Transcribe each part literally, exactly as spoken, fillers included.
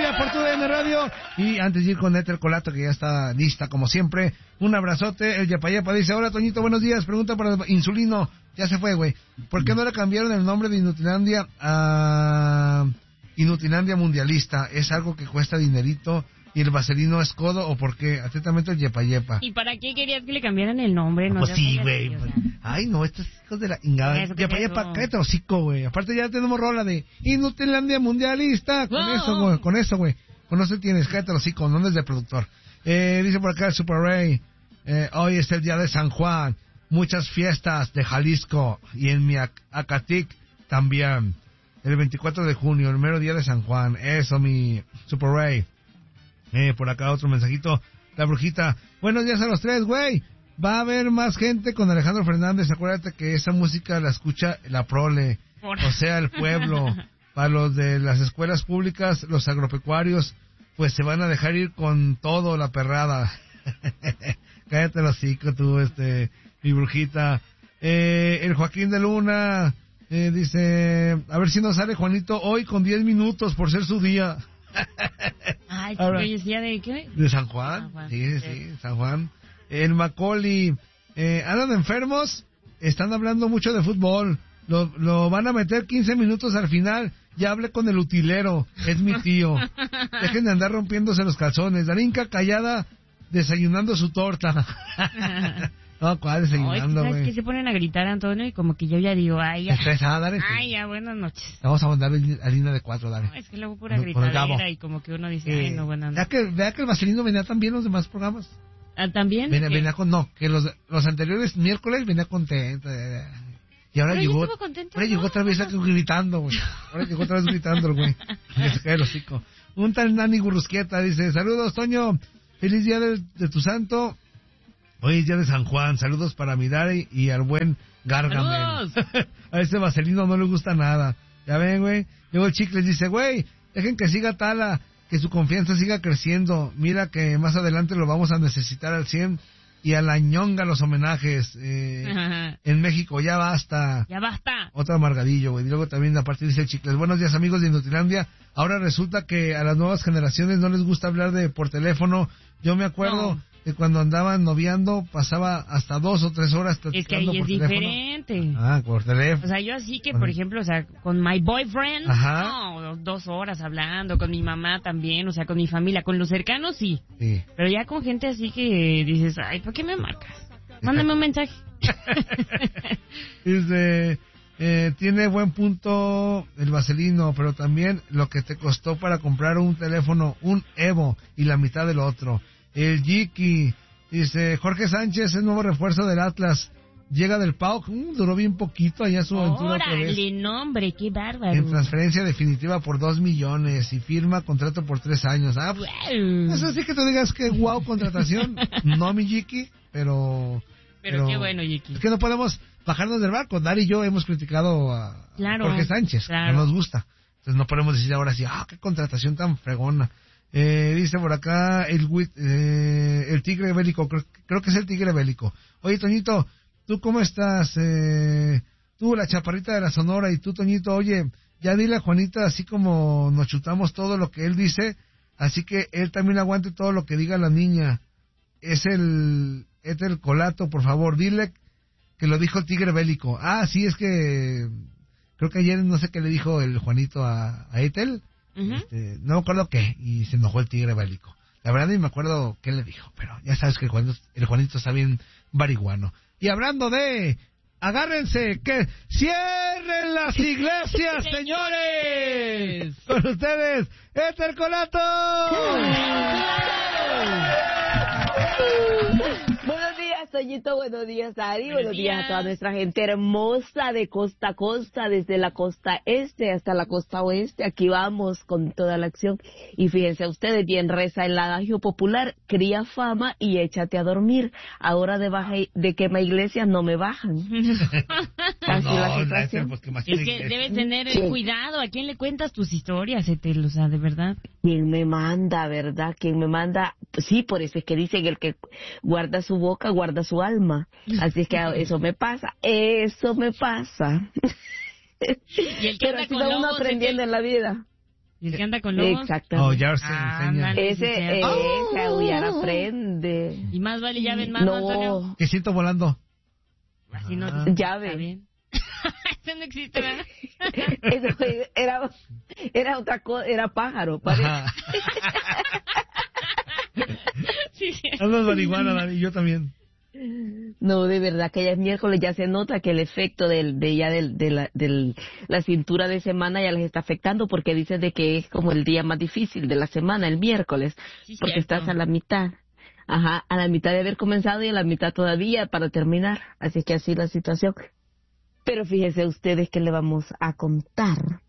día por tu D N Radio. Y antes de ir con Éter Colato, que ya está lista como siempre, un abrazote. El Yapayepa dice, hola Toñito, buenos días, pregunta para el Insulino. Ya se fue, güey. ¿Por qué no le cambiaron el nombre de Inutilandia a Inutilandia Mundialista? ¿Es algo que cuesta dinerito y el vaselino es codo o por qué? Atentamente el Yepayepa. ¿Y para qué querías que le cambiaran el nombre? No, pues sí, güey. Pues, ay, no, estos hijos de la ingada. Yepayepa, cállate hocico, güey. Aparte ya tenemos rola de Inutilandia Mundialista. Con wow. eso, güey, con eso, güey. Con eso tienes, cállate hocico, no es del productor. Eh, dice por acá el Super Ray, eh, hoy es el día de San Juan. Muchas fiestas de Jalisco y en mi Acatic también. El veinticuatro de junio, el mero día de San Juan. Eso, mi Super Ray. Eh, por acá otro mensajito. La brujita. Buenos días a los tres, güey. Va a haber más gente con Alejandro Fernández. Acuérdate que esa música la escucha la prole. Por... O sea, el pueblo. Para los de las escuelas públicas, los agropecuarios, pues se van a dejar ir con todo la perrada. Cállate los hocico, tú, este... mi brujita. Eh, el Joaquín de Luna eh, dice, a ver si nos sale Juanito hoy con diez minutos por ser su día. Ay, ahora, ¿decía de qué? De San Juan. San Juan. Sí, sí, sí, San Juan. El Macaulay, eh, andan enfermos, están hablando mucho de fútbol. Lo, lo van a meter quince minutos al final. Ya hablé con el utilero, es mi tío. Dejen de andar rompiéndose los calzones. Darinka callada, desayunando su torta. No, ¿cuál desayunando, güey? ¿Sabes qué? Se ponen a gritar, Antonio, y como que yo ya digo, ay, ya. Estresada, dale. Ay, ya, buenas noches. Vamos a mandar a línea de cuatro, dale. No, es que luego pura gritadera y como que uno dice, eh, ay, no, buenas noches. Vea que, vea que el vaselino venía también los demás programas. ¿Ah, también? Venía, venía con, no, que los, los anteriores miércoles venía contento. Y ahora Pero llegó, contento, ahora ¿no? llegó otra vez aquí gritando, güey. Ahora llegó otra vez gritando el güey. Que se cae el hocico. Un tal Nani Gurrusquieta dice, saludos, Toño. Feliz día de, de tu santo. Hoy es día de San Juan, saludos para Midari y al buen Gargamel. A este vaselino no le gusta nada. Ya ven, güey. Luego el Chicles dice, güey, dejen que siga Tala, que su confianza siga creciendo. Mira que más adelante lo vamos a necesitar al cien. Y a la ñonga los homenajes. Eh, en México, ya basta. Ya basta. Otra amargadillo, güey. Y luego también a partir dice el Chicles, buenos días amigos de Inutilandia. Ahora resulta que a las nuevas generaciones no les gusta hablar de por teléfono. Yo me acuerdo... No. Que cuando andaban noviando pasaba hasta dos o tres horas platicando. Es que ahí es diferente. Ah, por teléfono. O sea, yo así que, por ejemplo, o sea, con my boyfriend, ajá, no, dos horas hablando, con mi mamá también, o sea, con mi familia, con los cercanos sí. Sí. Pero ya con gente así que dices, ay, ¿por qué me marcas? Mándame un mensaje. Dice, eh, tiene buen punto el vaselino, pero también lo que te costó para comprar un teléfono, un Evo, y la mitad del otro. El Yiki dice, Jorge Sánchez, el nuevo refuerzo del Atlas, llega del P A O C, uh, duró bien poquito allá su aventura otra vez. ¡Órale, nombre, qué bárbaro! En transferencia definitiva por dos millones y firma contrato por tres años. Ah, pues, wow. Eso sí que tú digas que guau, contratación. No, mi Yiki, pero, pero... Pero qué bueno, Yiki. Es que no podemos bajarnos del barco. Dar y yo hemos criticado a claro, Jorge Sánchez, claro. No nos gusta. Entonces no podemos decir ahora sí, ah, qué contratación tan fregona. Eh, dice por acá el eh, el tigre bélico, creo, creo que es el tigre bélico. Oye, Toñito, ¿tú cómo estás? Eh, tú, la chaparrita de la Sonora, y tú, Toñito, oye, ya dile a Juanita, así como nos chutamos todo lo que él dice, así que él también aguante todo lo que diga la niña. Es el Éter Colato, por favor, dile que lo dijo el tigre bélico. Ah, sí, es que creo que ayer no sé qué le dijo el Juanito a, a Ethel. Uh-huh. Este, no me acuerdo qué, y se enojó el tigre bélico. La verdad ni me acuerdo qué le dijo, pero ya sabes que el Juanito, el Juanito está bien marihuano. Y hablando de, agárrense, que cierren las iglesias, señores. Con ustedes, Éter Colato. Buenos días, Toñito, buenos días, Ari, buenos días a toda nuestra gente hermosa de costa a costa, desde la costa este hasta la costa oeste. Aquí vamos con toda la acción. Y fíjense ustedes, bien reza el adagio popular, cría fama y échate a dormir. Ahora de, baja, de quema iglesias no me bajan. Casi no, la situación. Pues que es que debes tener el cuidado. ¿A quién le cuentas tus historias, Etel? O sea, de verdad. ¿Quién me manda, verdad? ¿Quién me manda? Sí, por eso es que dicen el que guarda su boca, guarda su alma. Así es que eso me pasa, eso me pasa. ¿Y el que Pero así va uno aprendiendo en la vida. ¿Y el que anda con lobos? Exactamente. Oh, ya se enseña. Ese, oh. ese, ya aprende. Y más vale llave en mano, no. Antonio. Que siento volando. Así no ah. te Llave. Está bien. Eso no existe, ¿verdad? Eso era, era otra cosa, era pájaro. Sí, sí. Andas marihuana, Dani, yo también. No, de verdad que ya es miércoles, ya se nota que el efecto del, de ya del, de la, del, la cintura de semana ya les está afectando, porque dicen de que es como el día más difícil de la semana, el miércoles, sí, porque cierto. Estás a la mitad. Ajá, a la mitad de haber comenzado y a la mitad todavía para terminar. Así que así la situación. Pero fíjense ustedes que le vamos a contar.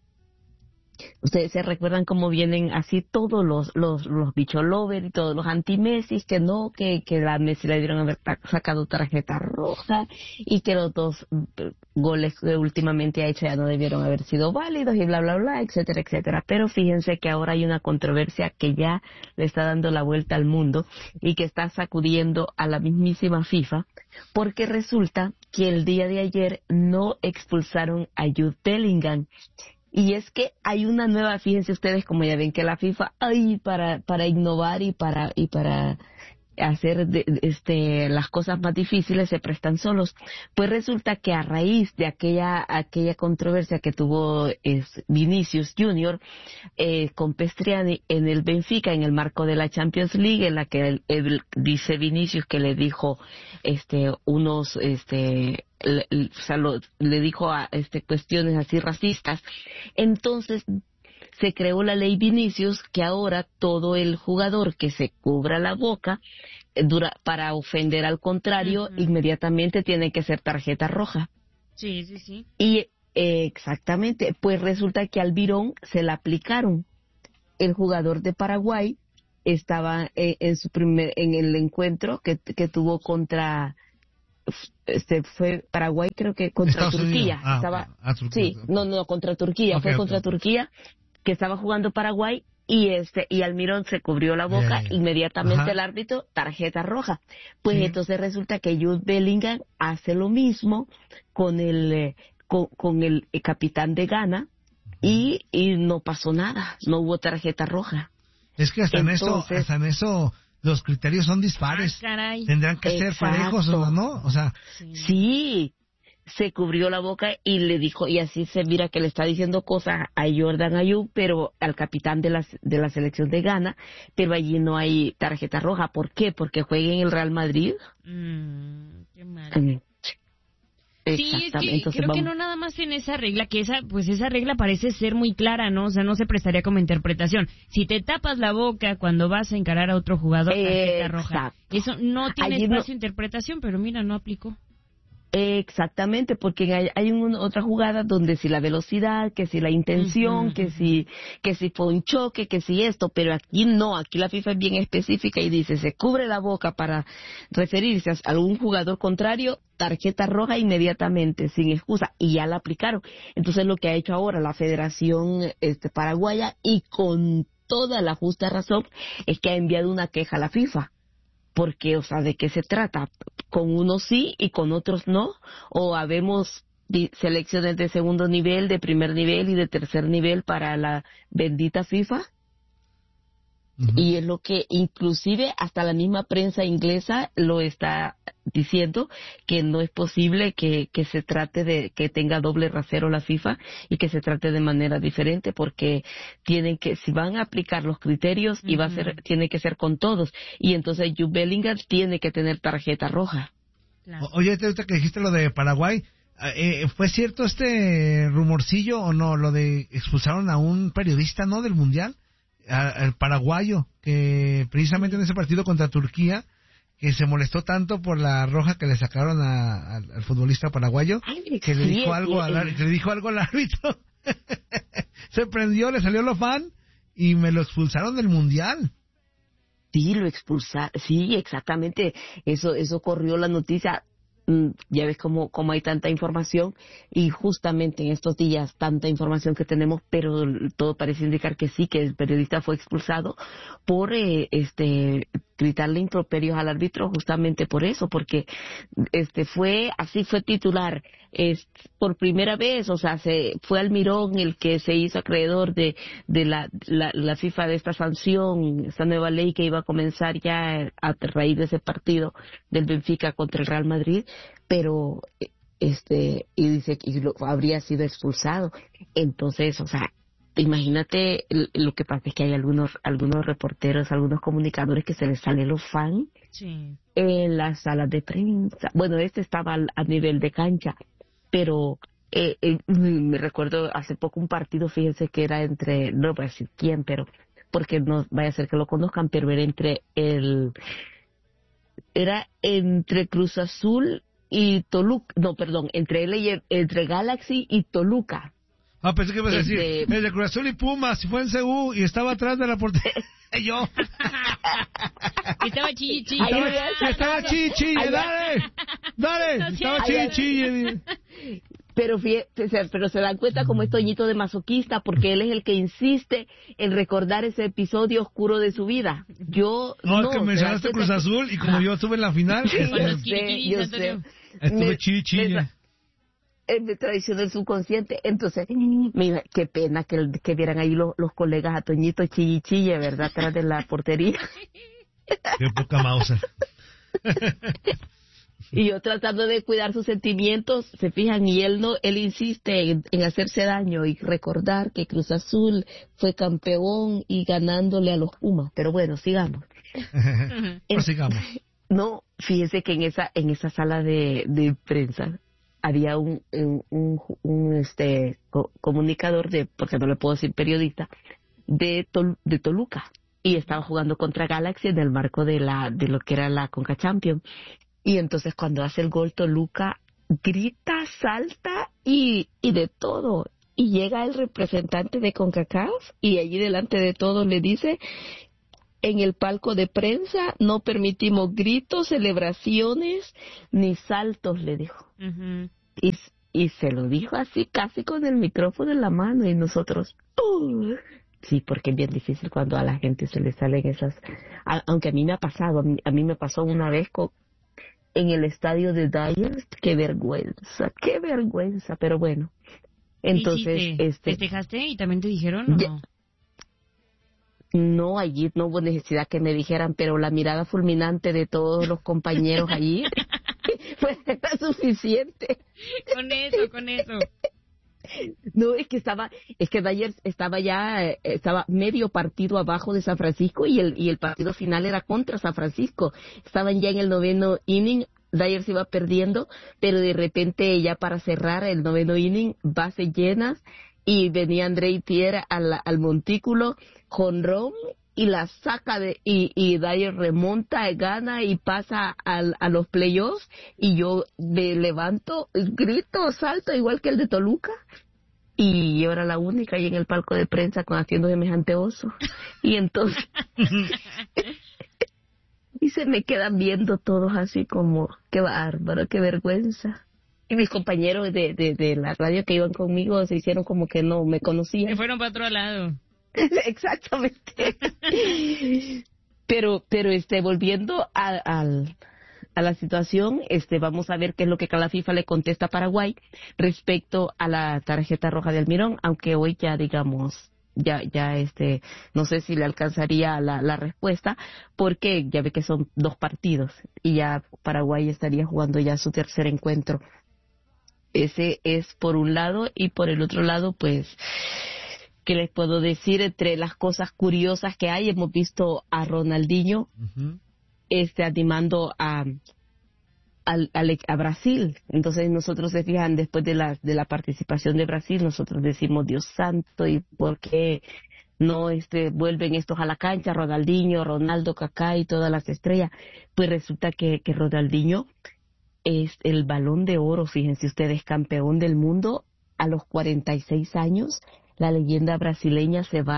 Ustedes se recuerdan cómo vienen así todos los los los bicholover y todos los anti-Messi, que no, que, que la Messi le dieron haber sacado tarjeta roja y que los dos goles que últimamente ha hecho ya no debieron haber sido válidos y bla, bla, bla, etcétera, etcétera. Pero fíjense que ahora hay una controversia que ya le está dando la vuelta al mundo y que está sacudiendo a la mismísima FIFA, porque resulta que el día de ayer no expulsaron a Jude Bellingham. Y es que hay una nueva, fíjense ustedes, como ya ven que la FIFA, ay, para para innovar y para y para hacer de, este las cosas más difíciles se prestan solos. Pues resulta que a raíz de aquella aquella controversia que tuvo es, Vinicius Junior eh, con Pestriani en el Benfica en el marco de la Champions League, en la que él, él, dice Vinicius que le dijo este unos este le, o sea, lo, le dijo a este cuestiones así racistas. Entonces se creó la ley Vinicius, que ahora todo el jugador que se cubra la boca eh, dura, para ofender al contrario, uh-huh. inmediatamente tiene que ser tarjeta roja. Sí, sí, sí. Y eh, exactamente, pues resulta que al Virón se la aplicaron. El jugador de Paraguay estaba eh, en su primer en el encuentro que, que tuvo contra este fue Paraguay, creo que contra Estados Turquía. Ah, estaba ah, Turquía. Sí, no, no, contra Turquía, okay, fue okay. contra Turquía, que estaba jugando Paraguay y este y Almirón se cubrió la boca, yeah, yeah. inmediatamente Ajá. el árbitro tarjeta roja. Pues sí. Entonces resulta que Jude Bellingham hace lo mismo con el eh, con, con el, el capitán de Ghana y, y no pasó nada, no hubo tarjeta roja. Es que hasta Entonces, en eso hasta en eso los criterios son dispares. Ah, Tendrán que Exacto. ser parejos, ¿no? O sea, sí. sí. Se cubrió la boca y le dijo, y así se mira que le está diciendo cosas a Jordan Ayew, pero al capitán de la, de la selección de Ghana, pero allí no hay tarjeta roja. ¿Por qué? Porque juega en el Real Madrid. Mm, qué mal. Sí, Sí, es que Entonces, creo vamos. que no nada más en esa regla, que esa pues esa regla parece ser muy clara, ¿no? O sea, no se prestaría como interpretación. Si te tapas la boca cuando vas a encarar a otro jugador, tarjeta roja. Eso no tiene Allí espacio de no... interpretación, pero mira, no aplicó. Exactamente, porque hay, hay una, otra jugada donde si la velocidad, que si la intención, uh-huh. que si que si fue un choque, que si esto, pero aquí no, aquí la FIFA es bien específica y dice, se cubre la boca para referirse a algún jugador contrario, tarjeta roja inmediatamente, sin excusa, y ya la aplicaron. Entonces lo que ha hecho ahora la Federación este, Paraguaya, y con toda la justa razón, es que ha enviado una queja a la FIFA. Porque, o sea, ¿de qué se trata? ¿Con unos sí y con otros no? ¿O habemos selecciones de segundo nivel, de primer nivel y de tercer nivel para la bendita FIFA? Uh-huh. Y es lo que inclusive hasta la misma prensa inglesa lo está diciendo, que no es posible que, que se trate de que tenga doble rasero la FIFA y que se trate de manera diferente, porque tienen que, si van a aplicar los criterios, uh-huh. y va a ser, tiene que ser con todos, y entonces Jude Bellingham tiene que tener tarjeta roja. Claro. Oye, ahorita que dijiste lo de Paraguay, eh, ¿fue cierto este rumorcillo o no? Lo de expulsaron a un periodista, ¿no? Del Mundial, al paraguayo, que precisamente en ese partido contra Turquía, que se molestó tanto por la roja que le sacaron a, a, al futbolista paraguayo, Ay, que, le dijo algo al, que le dijo algo al árbitro. Se prendió, le salió lo fan y me lo expulsaron del Mundial. Sí, lo expulsaron, sí, exactamente, eso eso corrió la noticia. ya ves cómo, cómo hay tanta información y justamente en estos días tanta información que tenemos, pero todo parece indicar que sí, que el periodista fue expulsado por eh, este gritarle improperios al árbitro justamente por eso, porque este fue así fue titular es, por primera vez, o sea, se fue Almirón el que se hizo acreedor de, de la, la, la FIFA de esta sanción, esta nueva ley que iba a comenzar ya a raíz de ese partido del Benfica contra el Real Madrid, pero este y dice que lo, habría sido expulsado. Entonces, o sea, imagínate, lo que pasa es que hay algunos algunos reporteros, algunos comunicadores que se les sale los fans sí. en las salas de prensa. Bueno, este estaba a nivel de cancha, pero eh, eh, me recuerdo hace poco un partido, fíjense que era entre, no voy a decir quién, pero porque no vaya a ser que lo conozcan, pero era entre el era entre Cruz Azul y Toluca, no, perdón, entre él y entre Galaxy y Toluca. Ah, pensé que ibas a decir, este... el de Cruz Azul y Pumas, si fue en C U y estaba atrás de la portería. Yo. Y estaba chille, chille. Estaba, estaba chille, chille, dale, dale, no, estaba chille, chille. Pero, fíjate, pero se dan cuenta como es Toñito de masoquista, porque él es el que insiste en recordar ese episodio oscuro de su vida. Yo no. No, es que mencionaste Cruz Azul y como ah. yo estuve en la final. Yo sé, yo sé. Estuve chille, chille. Me traicionó el subconsciente. Entonces, mira, qué pena que, que vieran ahí los, los colegas a Toñito chille, chille, ¿verdad? Atrás de la portería. Qué poca mausa. Y yo tratando de cuidar sus sentimientos, se fijan, y él no, él insiste en, en hacerse daño y recordar que Cruz Azul fue campeón y ganándole a los Pumas. Pero bueno, sigamos. Pues sigamos. No, fíjese que en esa, en esa sala de, de prensa había un, un, un, un este co- comunicador de, porque no le puedo decir periodista, de, Tol, de Toluca, y estaba jugando contra Galaxy en el marco de la, de lo que era la Conca Champions. Y entonces cuando hace el gol Toluca, grita, salta y, y de todo. Y llega el representante de CONCACAF y allí delante de todo le dice, en el palco de prensa no permitimos gritos, celebraciones, ni saltos, le dijo. Uh-huh. Y, y se lo dijo así, casi con el micrófono en la mano, y nosotros... Uh, sí, porque es bien difícil cuando a la gente se le salen esas... A, aunque a mí me ha pasado, a mí, a mí me pasó una vez con... en el estadio de Dyers, qué vergüenza, qué vergüenza, pero bueno. Entonces, ¿Y si te este, festejaste y también te dijeron o ya, no? No, allí no hubo necesidad que me dijeran, pero la mirada fulminante de todos los compañeros allí fue suficiente. Con eso, con eso. No, es que estaba, es que Dyers estaba ya, eh, estaba medio partido abajo de San Francisco y el y el partido final era contra San Francisco. Estaban ya en el noveno inning, Dyers iba perdiendo, pero de repente ya para cerrar el noveno inning, bases llenas, y venía André Itier al, al montículo, jonrón, y la saca de, y, y Dyers remonta, gana y pasa al, a los playoffs, y yo me levanto, grito, salto igual que el de Toluca, y yo era la única ahí en el palco de prensa con haciendo semejante oso, y entonces y se me quedan viendo todos así como, qué bárbaro, qué vergüenza. Y mis compañeros de, de, de la radio que iban conmigo se hicieron como que no me conocían. Se fueron para otro lado. Exactamente. pero, pero este, volviendo a, a, a la situación, este, vamos a ver qué es lo que la FIFA le contesta a Paraguay respecto a la tarjeta roja de Almirón, aunque hoy ya digamos, ya, ya este, no sé si le alcanzaría la, la respuesta, porque ya ve que son dos partidos y ya Paraguay estaría jugando ya su tercer encuentro. Ese es por un lado, y por el otro lado, pues, ¿qué les puedo decir? Entre las cosas curiosas que hay, hemos visto a Ronaldinho uh-huh. este, animando a, a, a, a Brasil. Entonces nosotros, se fijan, después de la, de la participación de Brasil, nosotros decimos, Dios santo, ¿y por qué no este, vuelven estos a la cancha? Ronaldinho, Ronaldo, Kaká y todas las estrellas. Pues resulta que, que Ronaldinho es el Balón de Oro, fíjense ustedes, campeón del mundo a los cuarenta y seis años. La leyenda brasileña se va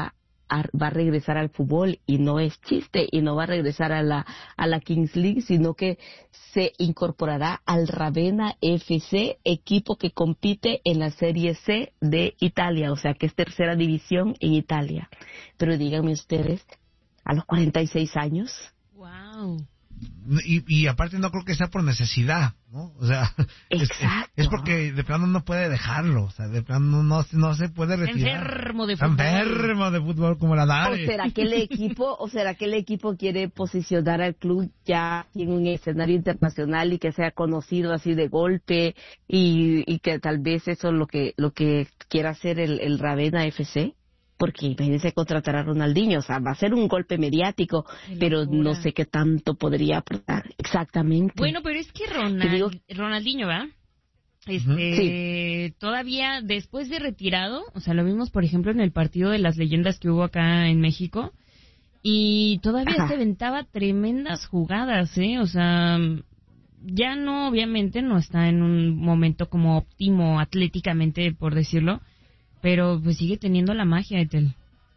a, va a regresar al fútbol, y no es chiste, y no va a regresar a la a la Kings League, sino que se incorporará al Ravenna F C, equipo que compite en la Serie C de Italia, o sea que es tercera división en Italia. Pero díganme ustedes, a los cuarenta y seis años. Wow. Y, y aparte no creo que sea por necesidad, ¿no? O sea, es, es porque de plano no puede dejarlo, o sea, de plano no, no se puede retirar. Enfermo de fútbol. Enfermo de fútbol como la Dare. ¿O será que el equipo, o será que el equipo quiere posicionar al club ya en un escenario internacional y que sea conocido así de golpe, y, y que tal vez eso es lo que lo que quiera hacer el, el Ravenna F C? Porque imagínense contratar a Ronaldinho, o sea, va a ser un golpe mediático, pero no sé qué tanto podría aportar exactamente. Bueno, pero es que Ronald, digo, Ronaldinho, ¿va? Este, sí. Todavía después de retirado, o sea, lo vimos por ejemplo en el partido de las leyendas que hubo acá en México, y todavía Ajá. se aventaba tremendas jugadas, ¿eh? O sea, ya no, obviamente no está en un momento como óptimo atléticamente, por decirlo, pero pues sigue teniendo la magia, Ethel.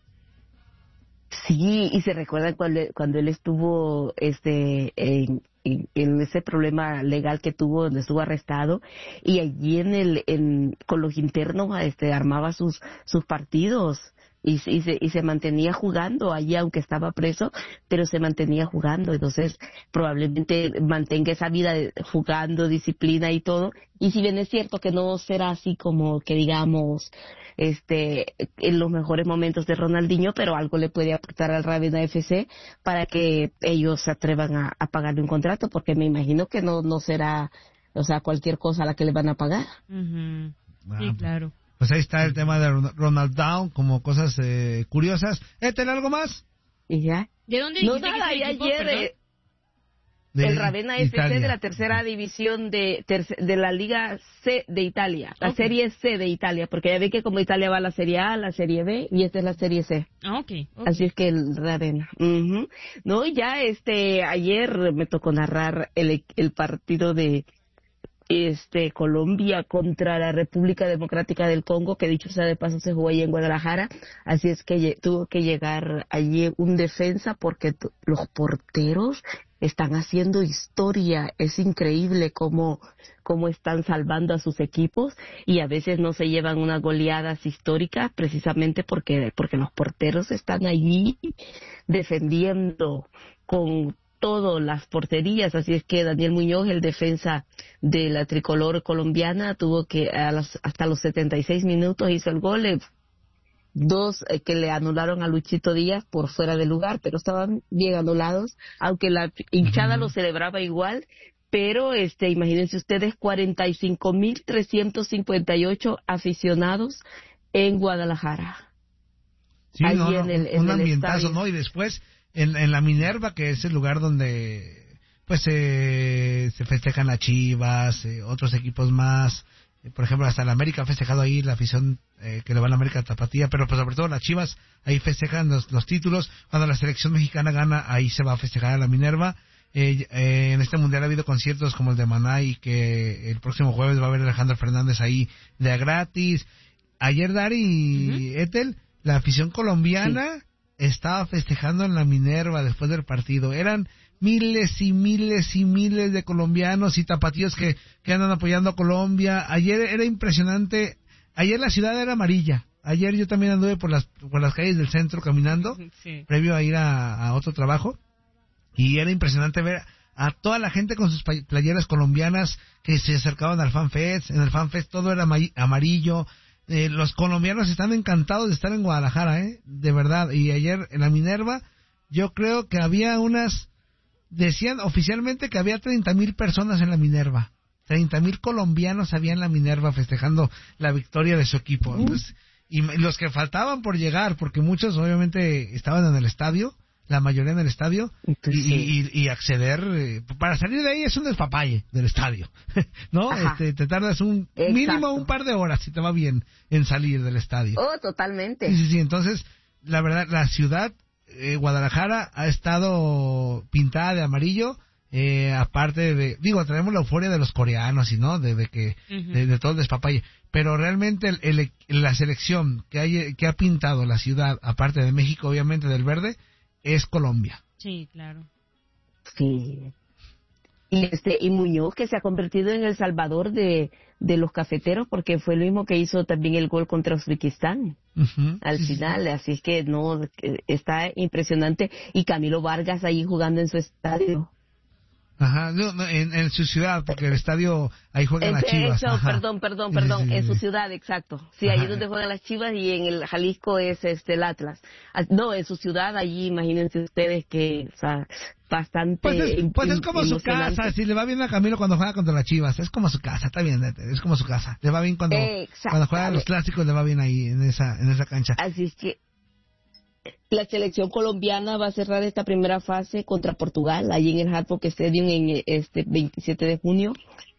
Sí, y se recuerda cuando, cuando él estuvo este en, en, en ese problema legal que tuvo, donde estuvo arrestado, y allí en el en, con los internos este armaba sus sus partidos. Y, y, se, y se mantenía jugando allí, aunque estaba preso, pero se mantenía jugando. Entonces, probablemente mantenga esa vida de jugando, disciplina y todo. Y si bien es cierto que no será así como que digamos este en los mejores momentos de Ronaldinho, pero algo le puede aportar al Ravenna F C para que ellos se atrevan a, a pagarle un contrato, porque me imagino que no no será, o sea, cualquier cosa a la que le van a pagar. Uh-huh. Sí, claro. Pues ahí está el tema de Ronaldinho, como cosas eh, curiosas. ¿Ethel, algo más? ¿Y ya? ¿De dónde no, dijiste nada, que ya equipo, ayer de, de el Ravenna F C de la tercera división de terce, de la Liga C de Italia, la okay. Serie C de Italia, porque ya ve que como Italia va a la Serie A, la Serie B, y esta es la Serie C. Ah, okay, okay. Así es que el Ravenna. Uh-huh. No, ya este, ayer me tocó narrar el, el partido de este Colombia contra la República Democrática del Congo, que dicho sea de paso se jugó allí en Guadalajara, así es que tuvo que llegar allí un defensa, porque t- los porteros están haciendo historia. Es increíble cómo cómo están salvando a sus equipos, y a veces no se llevan unas goleadas históricas precisamente porque porque los porteros están allí defendiendo con todas las porterías. Así es que Daniel Muñoz, el defensa de la tricolor colombiana, tuvo que a las, hasta los setenta y seis minutos hizo el gol, eh, dos eh, que le anularon a Luchito Díaz por fuera de lugar, pero estaban bien anulados, aunque la hinchada uh-huh. lo celebraba igual. Pero este imagínense ustedes, cuarenta y cinco mil trescientos cincuenta y ocho aficionados en Guadalajara. Sí, Allí no, en el, en un el ambientazo, estadio. ¿No? Y después En, en la Minerva, que es el lugar donde pues eh, se festejan las Chivas, eh, otros equipos más, eh, por ejemplo hasta la América ha festejado ahí la afición eh, que le va a la América Tapatía, pero pues sobre todo las Chivas ahí festejan los, los títulos. Cuando la selección mexicana gana, ahí se va a festejar a la Minerva. Eh, eh, en este mundial ha habido conciertos como el de Maná, y que el próximo jueves va a haber Alejandro Fernández ahí de gratis. Ayer, Dari y uh-huh. Ethel, la afición colombiana sí. estaba festejando en la Minerva después del partido. Eran miles y miles y miles de colombianos y tapatíos que, que andan apoyando a Colombia. Ayer era impresionante. Ayer la ciudad era amarilla. Ayer yo también anduve por las por las calles del centro caminando, sí. previo a ir a, a otro trabajo. Y era impresionante ver a toda la gente con sus playeras colombianas que se acercaban al FanFest. En el FanFest todo era amarillo. Eh, los colombianos están encantados de estar en Guadalajara, ¿eh? De verdad. Y ayer en la Minerva, yo creo que había unas, decían oficialmente que había treinta mil personas en la Minerva. treinta mil colombianos había en la Minerva festejando la victoria de su equipo. Entonces, y los que faltaban por llegar, porque muchos obviamente estaban en el estadio, la mayoría en el estadio, y, y, y acceder, eh, para salir de ahí es un despapalle del estadio, ¿no? Este, te tardas un Exacto. mínimo un par de horas, si te va bien, en salir del estadio. Oh, totalmente. Sí, sí, sí. Entonces, la verdad, la ciudad, eh, Guadalajara, ha estado pintada de amarillo, Eh, aparte de, digo, traemos la euforia de los coreanos y no, de, de que, uh-huh. de, de todo el despapalle, pero realmente el, el, la selección que hay, que ha pintado la ciudad, aparte de México, obviamente del verde, es Colombia. Sí, claro. Sí. Y este, y Muñoz, que se ha convertido en el salvador de, de los cafeteros, porque fue lo mismo que hizo también el gol contra Uzbekistán, uh-huh. al sí, final, sí. Así es que no, está impresionante, y Camilo Vargas ahí jugando en su estadio. Ajá, no, no, en, en su ciudad, porque el estadio, ahí juegan en, las Chivas. Eso, perdón, perdón, perdón, sí, sí, sí, en su ciudad, exacto. Sí, ahí es donde juegan las Chivas y en el Jalisco es este el Atlas. No, en su ciudad, allí imagínense ustedes que, o sea, bastante... Pues es, pues es como su casa, si le va bien a Camilo cuando juega contra las Chivas, es como su casa, está bien, es como su casa. Le va bien cuando, cuando juega los clásicos, le va bien ahí, en esa, en esa cancha. Así es que... La selección colombiana va a cerrar esta primera fase contra Portugal, allí en el Hard Rock Stadium en este veintisiete de junio.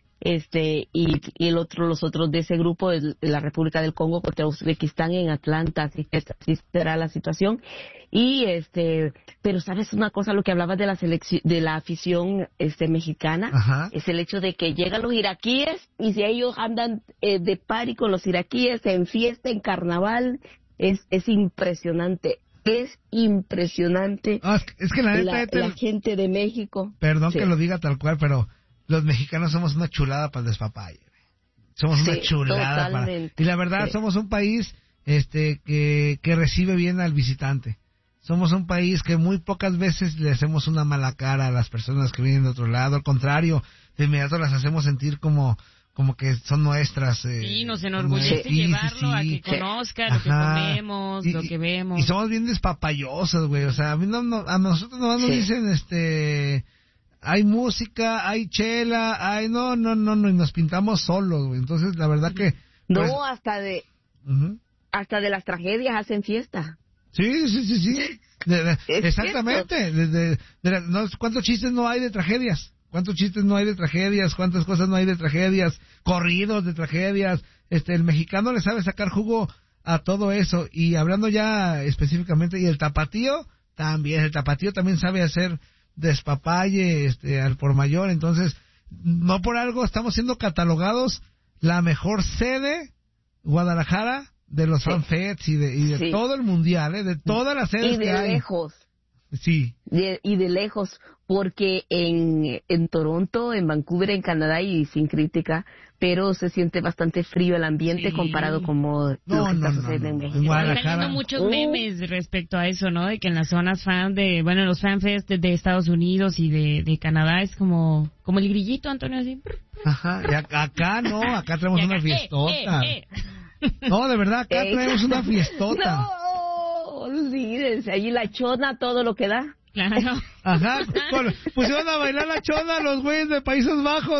Este, y, y el otro, los otros de ese grupo es la República del Congo contra Uzbekistán en Atlanta, así, así será la situación. Y este, pero sabes una cosa, lo que hablabas de la selección, de la afición este mexicana, ajá, es el hecho de que llegan los iraquíes y si ellos andan eh, de party con los iraquíes en fiesta, en carnaval, es, es impresionante. Es impresionante ah, es que la, neta, la, este, la gente de México. Perdón sí. que lo diga tal cual, pero los mexicanos somos una chulada para el despapalle. Somos sí, una chulada para... Y la verdad, sí. somos un país este que, que recibe bien al visitante. Somos un país que muy pocas veces le hacemos una mala cara a las personas que vienen de otro lado. Al contrario, de inmediato las hacemos sentir como... como que son nuestras. Eh, sí, nos enorgullece sí, llevarlo sí, sí. a que conozca Ajá. lo que comemos, y, lo que vemos. Y somos bien despapayosos, güey, o sea, a mí no, no a nosotros nomás sí. nos dicen, este, hay música, hay chela, hay, no, no, no, no, y nos pintamos solos, güey, entonces la verdad que... No, pues, hasta de, uh-huh. hasta de las tragedias hacen fiesta. Sí, sí, sí, sí, de, de, exactamente, de, de, de la, no, ¿cuántos chistes no hay de tragedias? ¿Cuántos chistes no hay de tragedias? ¿Cuántas cosas no hay de tragedias? Corridos de tragedias. Este, el mexicano le sabe sacar jugo a todo eso. Y hablando ya específicamente, y el tapatío también, el tapatío también sabe hacer despapalle, este, al por mayor. Entonces, no por algo estamos siendo catalogados la mejor sede, Guadalajara, de los sí. FanFests y de, y de sí. todo el mundial, ¿eh? De todas las sedes y de que hay. lejos. Sí. De, y de lejos, porque en, en Toronto, en Vancouver, en Canadá, y sin crítica, pero se siente bastante frío el ambiente sí. comparado con no, lo que no, está no, sucediendo no, no. en México. Están saliendo muchos uh. memes respecto a eso, ¿no? De que en las zonas fan de, bueno, los fanfests de, de Estados Unidos y de, de Canadá es como, como el grillito, Antonio, así. Ajá, y acá, acá no, acá traemos acá, una fiestota. Eh, eh, eh. No, de verdad, acá traemos una fiestota. No. Olvídense, allí la chona, todo lo que da. Claro. Ajá, con, pusieron a bailar la chona los güeyes de Países Bajos.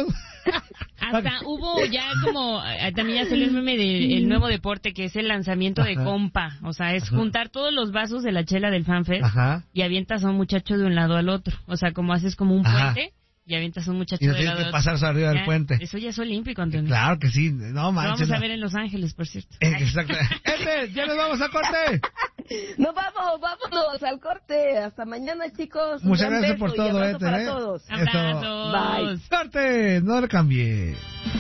Hasta hubo ya como, también ya salió el meme del nuevo deporte que es el lanzamiento Ajá. de compa. O sea, es Ajá. juntar todos los vasos de la chela del FanFest Ajá. y avientas a un muchacho de un lado al otro. O sea, como haces como un Ajá. puente. Y avientas a un muchacho y no de lado tienes que pasar arriba ya, del puente. Eso ya es olímpico, Antonio. Claro que sí. No manches. Lo vamos a no. ver en Los Ángeles, por cierto. Exacto. Este, ya nos vamos a corte. Nos vamos, vámonos al corte. Hasta mañana, chicos. Muchas gracias por todo, Éter. ¿eh? Todos. Abrazos. Bye. Corte, no le cambie.